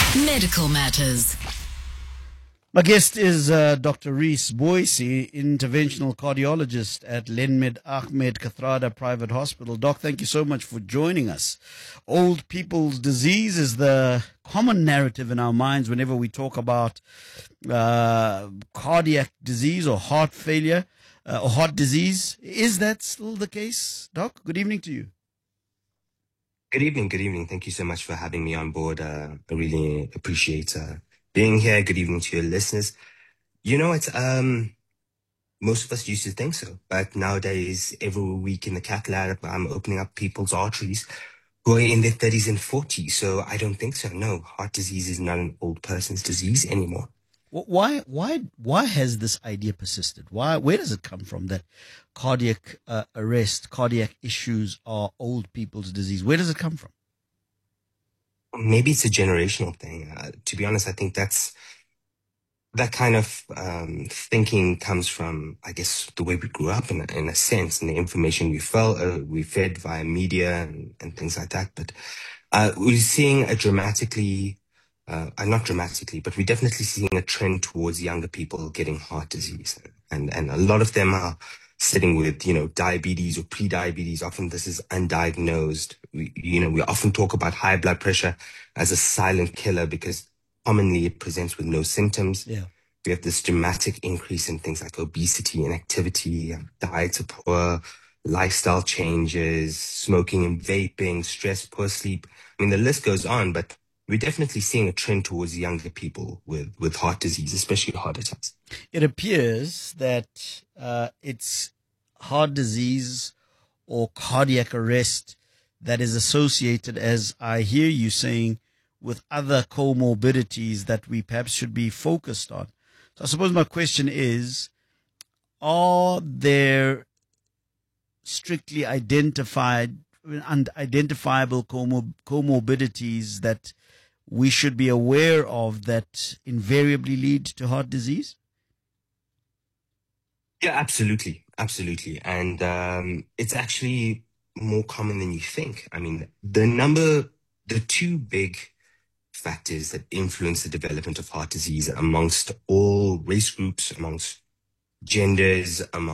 Medical Matters. My guest is Dr. Reese Boyce, interventional cardiologist at Lenmed Ahmed Kathrada Private Hospital. Doc, thank you so much for joining us. Old people's disease is the common narrative in our minds whenever we talk about cardiac disease or heart failure or heart disease. Is that still the case, Doc? Good evening to you. Good evening. Good evening. Thank you so much for having me on board. I really appreciate being here. Good evening to your listeners. You know, it's most of us used to think so, but nowadays, every week in the cath lab, I'm opening up people's arteries who are in their 30s and 40s. So I don't think so. No, heart disease is not an old person's disease anymore. Why has this idea persisted? Where does it come from that cardiac arrest, cardiac issues are old people's disease? Where does it come from? Maybe it's a generational thing. To be honest, I think that kind of thinking comes from, I guess, the way we grew up in a sense, and the information we fed via media and things like that. But we're seeing a not dramatically, but we're definitely seeing a trend towards younger people getting heart disease. And a lot of them are sitting with, diabetes or pre-diabetes. Often this is undiagnosed. We often talk about high blood pressure as a silent killer because commonly it presents with no symptoms. Yeah. We have this dramatic increase in things like obesity, inactivity, diets are poor, lifestyle changes, smoking and vaping, stress, poor sleep. I mean, the list goes on, but we're definitely seeing a trend towards younger people with heart disease, especially heart attacks. It appears that it's heart disease or cardiac arrest that is associated, as I hear you saying, with other comorbidities that we perhaps should be focused on. So I suppose my question is, are there strictly identifiable comorbidities that we should be aware of that invariably lead to heart disease? Yeah, absolutely. Absolutely. And it's actually more common than you think. I mean, the two big factors that influence the development of heart disease amongst all race groups, amongst genders, amongst